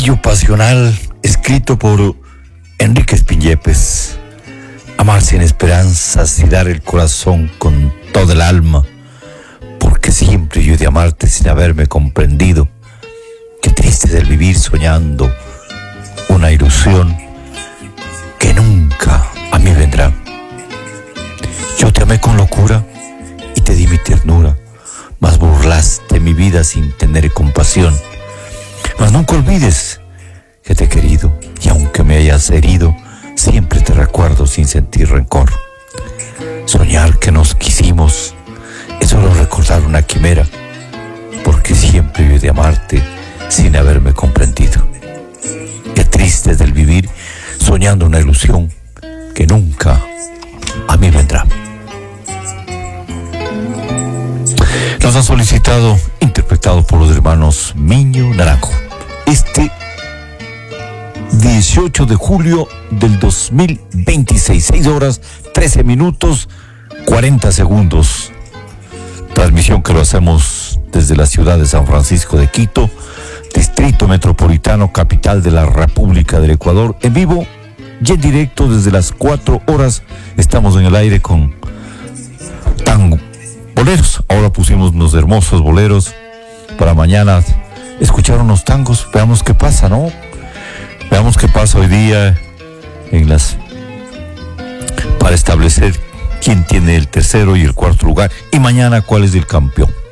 Estribillo pasional escrito por Enrique Espillépez. Amar sin esperanzas y dar el corazón con toda el alma, porque siempre yo he de amarte sin haberme comprendido. Qué triste es el vivir soñando una ilusión que nunca a mí vendrá. Yo te amé con locura y te di mi ternura, mas burlaste mi vida sin tener compasión. Mas nunca olvides que te he querido, y aunque me hayas herido, siempre te recuerdo sin sentir rencor. Soñar que nos quisimos es solo recordar una quimera, porque siempre yo he de amarte sin haberme comprendido. Qué triste es el vivir soñando una ilusión que nunca a mí vendrá. Nos han solicitado, interpretado por los hermanos Miño Naranjo. Este 18 de julio del 2026, 6 horas, 13 minutos, 40 segundos. Transmisión que lo hacemos desde la ciudad de San Francisco de Quito, Distrito Metropolitano, capital de la República del Ecuador, en vivo y en directo desde las 4 horas. Estamos en el aire con tango, boleros. Ahora pusimos unos hermosos boleros para mañana escuchar unos tangos. Veamos qué pasa, ¿no? Veamos qué pasa hoy día para establecer quién tiene el tercero y el cuarto lugar, y mañana cuál es el campeón.